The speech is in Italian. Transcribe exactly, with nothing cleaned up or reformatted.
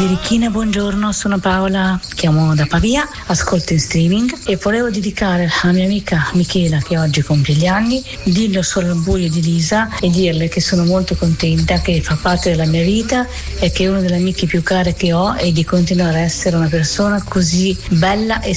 Birichina, buongiorno, sono Paola, chiamo da Pavia, ascolto in streaming e volevo dedicare alla mia amica Michela che oggi compie gli anni, dirle solo l'augurio di Lisa e dirle che sono molto contenta, che fa parte della mia vita e che è una delle amiche più care che ho e di continuare a essere una persona così bella e